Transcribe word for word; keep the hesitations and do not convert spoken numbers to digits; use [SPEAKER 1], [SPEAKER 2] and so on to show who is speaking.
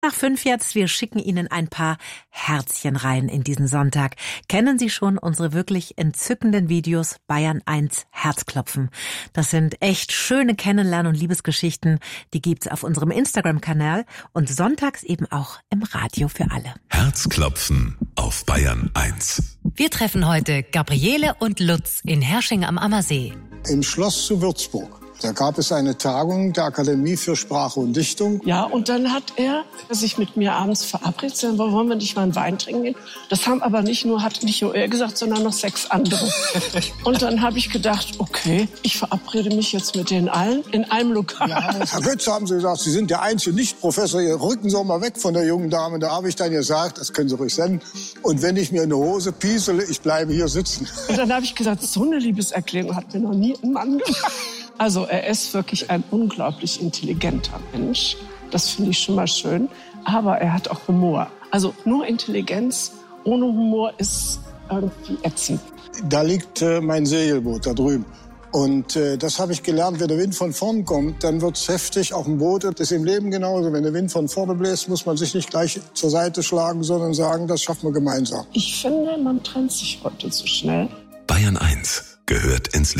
[SPEAKER 1] Nach fünf jetzt, wir schicken Ihnen ein paar Herzchen rein in diesen Sonntag. Kennen Sie schon unsere wirklich entzückenden Videos Bayern eins Herzklopfen? Das sind echt schöne Kennenlern- und Liebesgeschichten. Die gibt's auf unserem Instagram-Kanal und sonntags eben auch im Radio für alle.
[SPEAKER 2] Herzklopfen auf Bayern eins.
[SPEAKER 3] Wir treffen heute Gabriele und Lutz in Hersching am Ammersee.
[SPEAKER 4] Im Schloss zu Würzburg. Da gab es eine Tagung der Akademie für Sprache und Dichtung.
[SPEAKER 5] Ja, und dann hat er sich mit mir abends verabredet, dann wollen wir nicht mal einen Wein trinken gehen. Das haben aber nicht nur, hat nicht nur er gesagt, sondern noch sechs andere. Und dann habe ich gedacht, okay, ich verabrede mich jetzt mit den allen in einem Lokal.
[SPEAKER 4] Ja, Herr Götz, haben Sie gesagt, Sie sind der einzige Nicht-Professor, rücken Sie mal weg von der jungen Dame. Da habe ich dann gesagt, das können Sie ruhig senden. Und wenn ich mir eine Hose piesele, ich bleibe hier sitzen.
[SPEAKER 5] Und dann habe ich gesagt, so eine Liebeserklärung hat mir noch nie ein Mann gemacht. Also er ist wirklich ein unglaublich intelligenter Mensch. Das finde ich schon mal schön. Aber er hat auch Humor. Also nur Intelligenz ohne Humor ist irgendwie ätzend.
[SPEAKER 4] Da liegt äh, mein Segelboot da drüben. Und äh, das habe ich gelernt, wenn der Wind von vorn kommt, dann wird's heftig, auch im Boot. Das ist im Leben genauso. Wenn der Wind von vorne bläst, muss man sich nicht gleich zur Seite schlagen, sondern sagen, das schaffen wir gemeinsam.
[SPEAKER 5] Ich finde, man trennt sich heute zu schnell.
[SPEAKER 2] Bayern eins gehört ins Leben.